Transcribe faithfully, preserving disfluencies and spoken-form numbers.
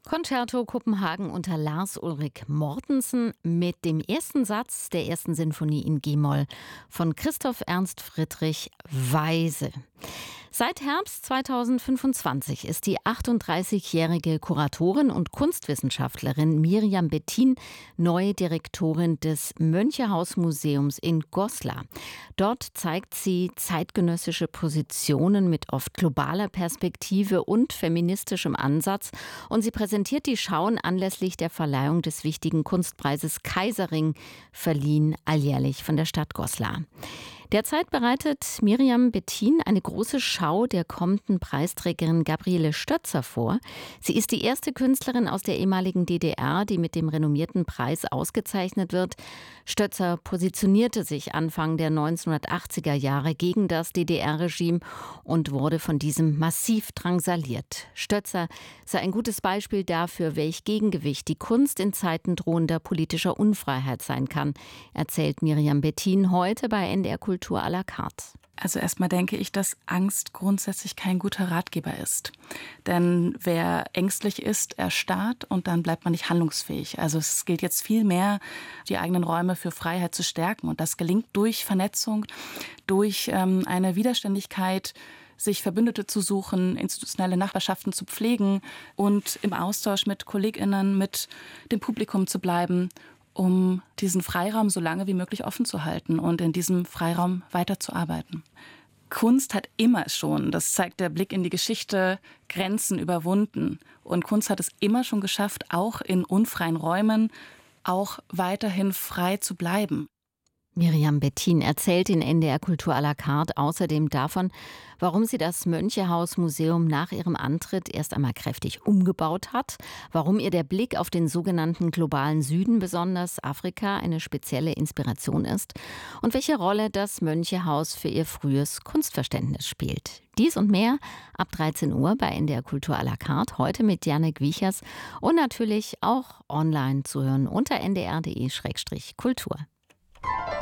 Concerto Kopenhagen unter Lars Ulrik Mortensen mit dem ersten Satz der ersten Sinfonie in G-Moll von Christoph Ernst Friedrich Weise. Seit Herbst zweitausendfünfundzwanzig ist die achtunddreißigjährige Kuratorin und Kunstwissenschaftlerin Miriam Bettin neue Direktorin des Mönchehaus-Museums in Goslar. Dort zeigt sie zeitgenössische Positionen mit oft globaler Perspektive und feministischem Ansatz und sie präsentiert die Schauen anlässlich der Verleihung des wichtigen Kunstpreises Kaiserring, verliehen alljährlich von der Stadt Goslar. Derzeit bereitet Miriam Bettin eine große Schau der kommenden Preisträgerin Gabriele Stötzer vor. Sie ist die erste Künstlerin aus der ehemaligen D D R, die mit dem renommierten Preis ausgezeichnet wird. Stötzer positionierte sich Anfang der neunzehnhundertachtziger Jahre gegen das D D R-Regime und wurde von diesem massiv drangsaliert. Stötzer sei ein gutes Beispiel dafür, welch Gegengewicht die Kunst in Zeiten drohender politischer Unfreiheit sein kann, erzählt Miriam Bettin heute bei N D R Kultur à la carte. Also erstmal denke ich, dass Angst grundsätzlich kein guter Ratgeber ist. Denn wer ängstlich ist, erstarrt und dann bleibt man nicht handlungsfähig. Also es gilt jetzt viel mehr, die eigenen Räume für Freiheit zu stärken. Und das gelingt durch Vernetzung, durch ähm, eine Widerständigkeit, sich Verbündete zu suchen, institutionelle Nachbarschaften zu pflegen und im Austausch mit KollegInnen, mit dem Publikum zu bleiben, um diesen Freiraum so lange wie möglich offen zu halten und in diesem Freiraum weiterzuarbeiten. Kunst hat immer schon, das zeigt der Blick in die Geschichte, Grenzen überwunden. Und Kunst hat es immer schon geschafft, auch in unfreien Räumen auch weiterhin frei zu bleiben. Miriam Bettin erzählt in N D R Kultur à la carte außerdem davon, warum sie das Mönchehaus-Museum nach ihrem Antritt erst einmal kräftig umgebaut hat, warum ihr der Blick auf den sogenannten globalen Süden, besonders Afrika, eine spezielle Inspiration ist und welche Rolle das Mönchehaus für ihr frühes Kunstverständnis spielt. Dies und mehr ab dreizehn Uhr bei N D R Kultur à la carte, heute mit Janek Wiechers und natürlich auch online zu hören unter n d r punkt d e slash kultur.